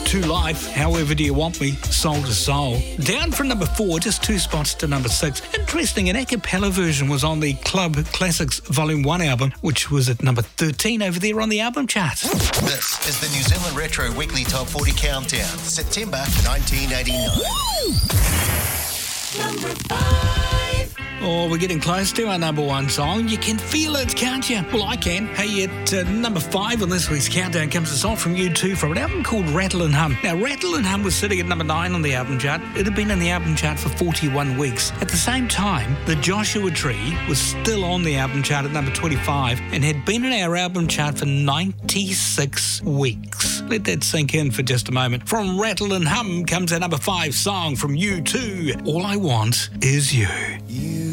to Life, However Do You Want Me, Soul to Soul. Down from number 4, just 2 spots to number 6. Interesting, an a cappella version was on the Club Classics Volume 1 album, which was at number 13 over there on the album charts. This is the New Zealand Retro Weekly Top 40 Countdown, September 1989. Number 5. Oh, we're getting close to our number 1 song. You can feel it, can't you? Well, I can. Hey, at number 5 on this week's countdown comes a song from U2 from an album called Rattle and Hum. Now, Rattle and Hum was sitting at number 9 on the album chart. It had been in the album chart for 41 weeks. At the same time, The Joshua Tree was still on the album chart at number 25 and had been in our album chart for 96 weeks. Let that sink in for just a moment. From Rattle and Hum comes our number 5 song from U2, All I Want Is You.